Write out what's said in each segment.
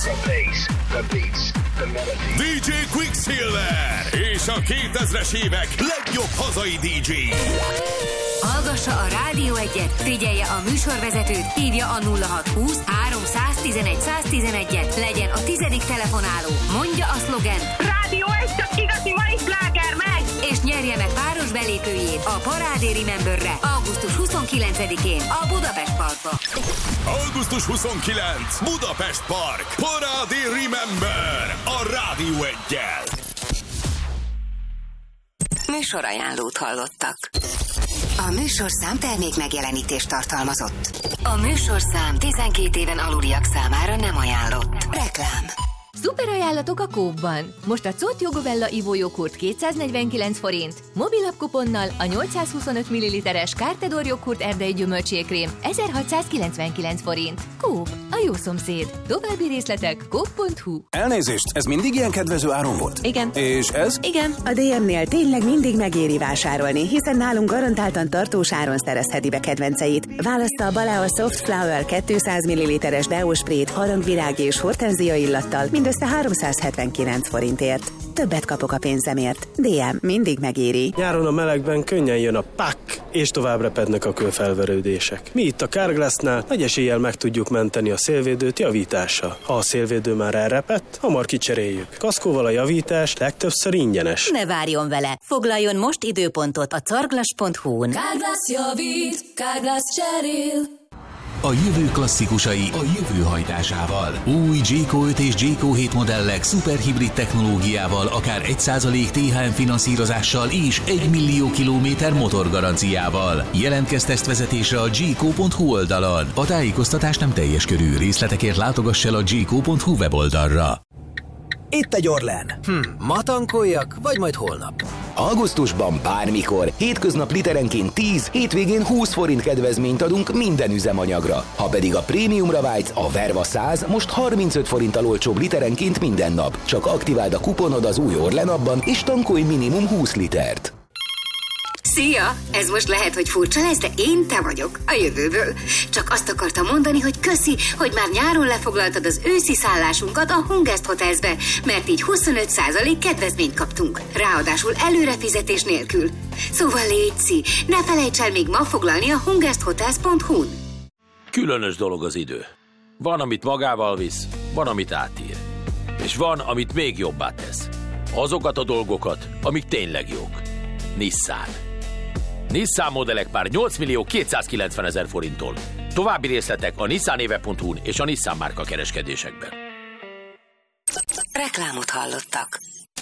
The bass, the beats, the melody. DJ Quicksilver és a 2000-es évek legjobb hazai DJ. Hallgassa a Rádió 1-et, figyelje a műsorvezetőt, hívja a 0620 311 111-et, legyen a 10. telefonáló, mondja a szlogent Rádió 1, csak igazi mai sláger, megy! És nyerje meg páros belépőjét a Parádé Rememberre augusztus 29-én a Budapest Parkba. Augusztus 29, Budapest Park, Parádé Remember a Rádió 1-jel. Műsorajánlót hallottak. A műsorszám termék megjelenítést tartalmazott. A műsorszám 12 éven aluliak számára nem ajánlott. Reklám. Szuper ajánlatok a Coop-ban. Most a Cót Jogobella ivójoghurt 249 forint, mobilabb kuponnal a 825 ml-es Kártedor joghurt erdei gyümölcsékrém 1699 forint. Coop, a jó szomszéd. További részletek coop.hu. Elnézést, ez mindig ilyen kedvező áron volt? Igen. És ez? Igen. A DM-nél tényleg mindig megéri vásárolni, hiszen nálunk garantáltan tartós áron szerezheti be kedvenceit. Válassza be a Soft Flower 200 ml-es deósprét harangvirág és hortenzia illattal mindössze 379 forintért. Többet kapok a pénzemért. DM mindig megéri. Nyáron a melegben könnyen jön a pak, és tovább repednek a kőfelverődések. Mi itt a Carglassnál nagy eséllyel meg tudjuk menteni a szélvédőt javítással. Ha a szélvédő már elrepett, hamar kicseréljük. Kaszkóval a javítás legtöbbször ingyenes. Ne várjon vele! Foglaljon most időpontot a carglass.hu-n. Carglass javít, Carglass cserél. A jövő klasszikusai a jövő hajtásával. Új Jayco 5 és Jayco 7 modellek szuperhibrid technológiával, akár 1% THM finanszírozással és 1 millió kilométer motorgaranciával. Jelentkezz tesztvezetésre a jayco.hu oldalon. A tájékoztatás nem teljes körű, részletekért látogass el a jayco.hu weboldalra. Itt egy Orlen. Ma tankoljak, vagy majd holnap? Augusztusban bármikor, hétköznap literenként 10, hétvégén 20 forint kedvezményt adunk minden üzemanyagra. Ha pedig a prémiumra vágysz, a Verva 100 most 35 forinttal olcsóbb literenként minden nap. Csak aktiváld a kuponod az új Orlen appban, és tankolj minimum 20 litert. Szia! Ez most lehet, hogy furcsa lesz, de én te vagyok, a jövőből. Csak azt akartam mondani, hogy köszi, hogy már nyáron lefoglaltad az őszi szállásunkat a Hungest Hotelsbe, mert így 25% kedvezményt kaptunk. Ráadásul előrefizetés nélkül. Szóval létszi, ne felejts el még ma foglalni a hungesthotels.hu-n. Különös dolog az idő. Van, amit magával visz, van, amit átír. És van, amit még jobbá tesz. Azokat a dolgokat, amik tényleg jók. Nissan. Nissan modellek már 8 millió 290 000 forinttól. További részletek a nissanéve.hu-n és a Nissan márka kereskedésekben. Reklámot hallottak.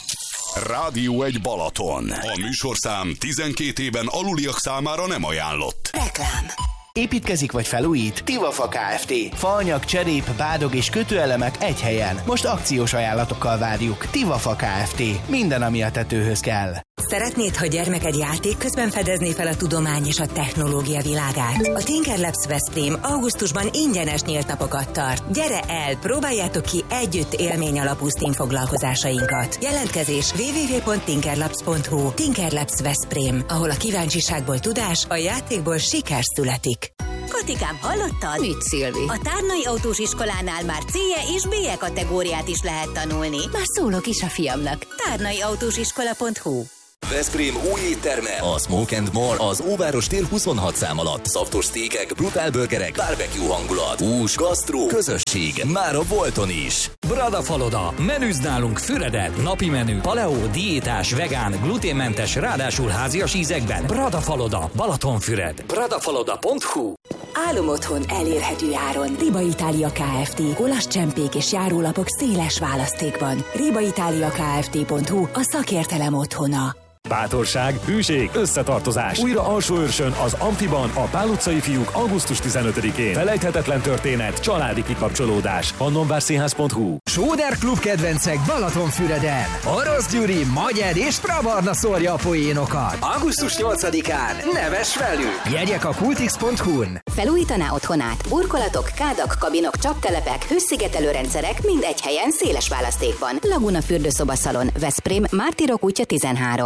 Rádió 1 Balaton. A műsorszám 12 éven aluliak számára nem ajánlott. Reklám. Építkezik vagy felújít? Tivafa Kft. Faanyag, cserép, bádog és kötőelemek egy helyen. Most akciós ajánlatokkal várjuk. Tivafa Kft. Minden, ami a tetőhöz kell. Szeretnéd, ha gyermeked játék közben fedezné fel a tudomány és a technológia világát? A Tinker Labs Veszprém augusztusban ingyenes nyílt napokat tart. Gyere el, próbáljátok ki együtt élmény alapú STEAM foglalkozásainkat. Jelentkezés www.tinkerlabs.hu. Tinker Labs Veszprém, ahol a kíváncsiságból tudás, a játékból siker születik. Katikám, hallottad? Mit, Szilvi? A Tárnai Autós Iskolánál már C-je és B-je kategóriát is lehet tanulni. Már szólok is a fiamnak. Tárnaiautósiskola.hu. Veszprém új étterme, a Smoke and More, az Óváros tér 26 szám alatt. Szaftos sztékek, brutál burgerek, barbecue hangulat, hús, gasztró, közösség, már a bolton is. Bradafaloda, menüzd nálunk Füredet, napi menü, paleo, diétás, vegán, gluténmentes, ráadásul házias ízekben. Bradafaloda, Balatonfüred, bradafaloda.hu. Álomotthon elérhető áron. Riba Itália Kft. Olasz csempék és járólapok széles választékban. ribaitaliakft.hu, a szakértelem otthona. Bátorság, hűség, összetartozás. Újra Alsóőrsön, az Amfiban a Pál utcai fiúk augusztus 15-én. Felejthetetlen történet, családi kikapcsolódás. Pannonvárszínház.hu. Sóder Klub kedvencek Balatonfüreden. Orosz Gyuri, Magyar és Prabarna szórja a poénokat. Augusztus 8-án neves velük. Jegyek a kultix.hu-n. Felújítaná otthonát? Burkolatok, kádak, kabinok, csaptelepek, hőszigetelő rendszerek mind egy helyen széles választékban. Laguna fürdőszobaszalon, Veszprém, Mártirok útja 13.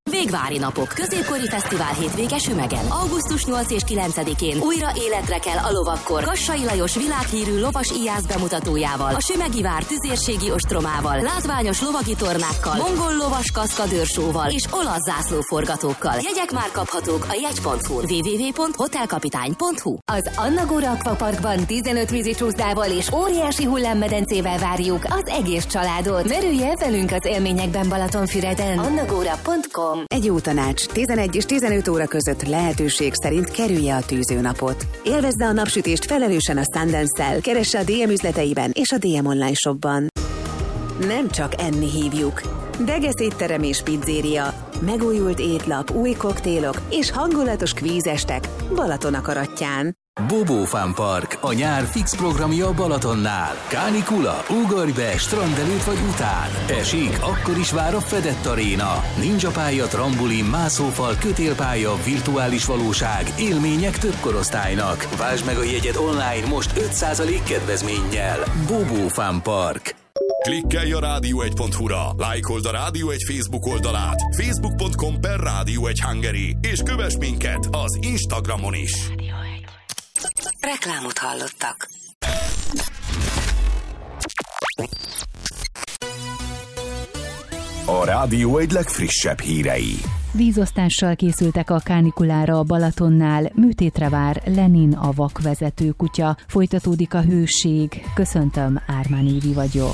Végvári napok, középkori fesztivál hétvége Sümegen. Augusztus 8 és 9-én újra életre kell a lovakkor Kassai Lajos világhírű lovas íjász bemutatójával, a Sümegi vár tüzérségi ostromával, látványos lovagi tornákkal, mongol lovas kaszkadőrsóval és olasz zászlóforgatókkal. Jegyek már kaphatók a jegy.hu-n. www.hotelkapitány.hu. Az Annagóra Akvaparkban 15 vízicsúszdával és óriási hullámmedencével várjuk az egész családot. Merülj el velünk az élményekben Balatonfüreden. annagóra.com. Egy jó tanács, 11 és 15 óra között lehetőség szerint kerülje a tűzőnapot. Élvezze a napsütést felelősen a Sundance-szel, keresse a DM üzleteiben és a DM online shopban. Nem csak enni hívjuk. Deges étterem és pizzéria, megújult étlap, új koktélok és hangulatos kvízestek Balaton akaratján. Bobó Fun Park, a nyár fix programja a Balatonnál. Kánikula, ugorj be, strand előtt vagy után. Esik, akkor is vár a fedett aréna. Ninja pálya, trambulin, mászófal, kötélpálya, virtuális valóság, élmények több korosztálynak. Vásd meg a jegyed online most 5% kedvezménnyel. Bobó Fun Park. Klikkelj a rádió1.hu-ra, lájkold a Rádió 1 Facebook oldalát, facebook.com/Rádió1 Hungary, és kövess minket az Instagramon is. Reklámot hallottak. A Rádió egy legfrissebb hírei. Vízosztással készültek a kánikulára a Balatonnál, műtétre vár Lenin a vakvezető kutya. Folytatódik a hőség. Köszöntöm, Ármán Évi vagyok.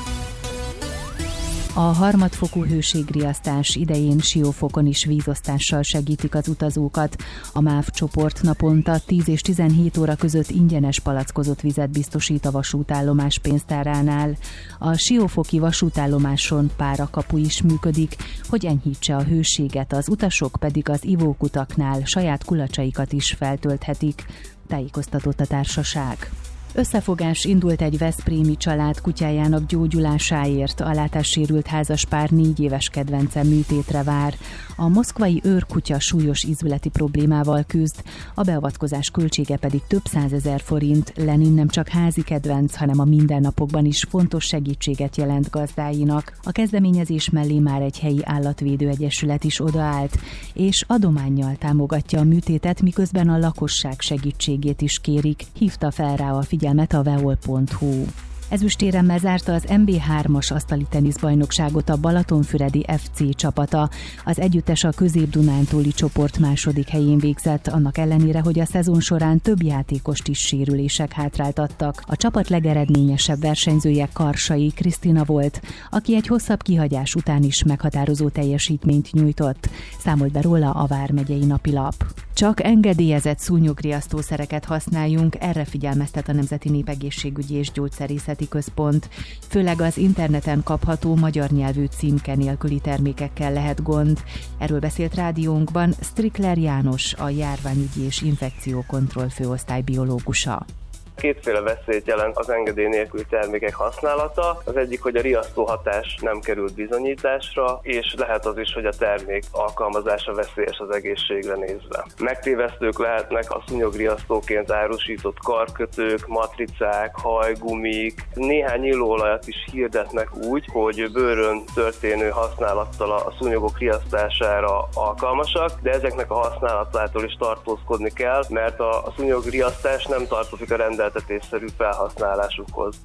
A harmadfokú hőségriasztás idején Siófokon is vízosztással segítik az utazókat. A MÁV csoport naponta 10 és 17 óra között ingyenes palackozott vizet biztosít a vasútállomás pénztáránál. A siófoki vasútállomáson párakapu is működik, hogy enyhítse a hőséget, az utasok pedig az ivókutaknál saját kulacsaikat is feltölthetik, tájékoztatott a társaság. Összefogás indult egy veszprémi család kutyájának gyógyulásáért. A látássérült házaspár 4 éves kedvence műtétre vár. A moszkvai őrkutya súlyos ízületi problémával küzd, a beavatkozás költsége pedig több 100 000 forint. Lenin nem csak házi kedvenc, hanem a mindennapokban is fontos segítséget jelent gazdáinak. A kezdeményezés mellé már egy helyi állatvédő egyesület is odaállt, és adománnyal támogatja a műtétet, miközben a lakosság segítségét is kérik. Hívta fel rá a figyelmet a veol.hu. Ezüstéremmel zárta az MB3-as asztali teniszbajnokságot a Balatonfüredi FC csapata. Az együttes a Közép-Dunántúli csoport második helyén végzett, annak ellenére, hogy a szezon során több játékost is sérülések hátráltattak. A csapat legeredményesebb versenyzője Karsai Krisztina volt, aki egy hosszabb kihagyás után is meghatározó teljesítményt nyújtott. Számolt be róla a Vármegyei Napilap. Csak engedélyezett szúnyogriasztószereket használjunk, erre figyelmeztet a Nemzeti Népegészségügyi és Gyógyszerészeti Központ. Főleg az interneten kapható magyar nyelvű címke nélküli termékekkel lehet gond. Erről beszélt rádiónkban Strickler János, a járványügyi és infekciókontroll főosztály biológusa. Kétféle veszélyt jelent az engedély nélküli termékek használata. Az egyik, hogy a riasztó hatás nem került bizonyításra, és lehet az is, hogy a termék alkalmazása veszélyes az egészségre nézve. Megtévesztők lehetnek a szúnyogriasztóként árusított karkötők, matricák, hajgumik. Néhány illóolajat is hirdetnek úgy, hogy bőrön történő használattal a szúnyogok riasztására alkalmasak, de ezeknek a használatától is tartózkodni kell, mert a szúnyogriasztás nem tartozik a rendeltetésszerű felhasználásukhoz.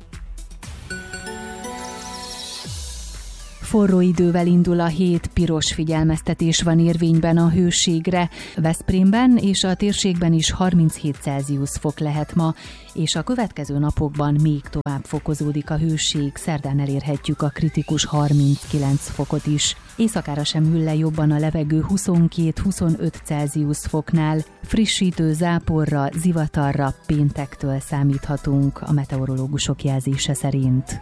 Forró idővel indul a hét, piros figyelmeztetés van érvényben a hőségre. Veszprémben és a térségben is 37 Celsius fok lehet ma, és a következő napokban még tovább fokozódik a hőség, szerdán elérhetjük a kritikus 39 fokot is. Éjszakára sem hűl le jobban a levegő 22-25 Celsius foknál, frissítő záporra, zivatarra péntektől számíthatunk a meteorológusok jelzése szerint.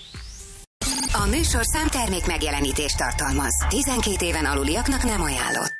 A műsorszám termék megjelenítést tartalmaz. 12 éven aluliaknak nem ajánlott.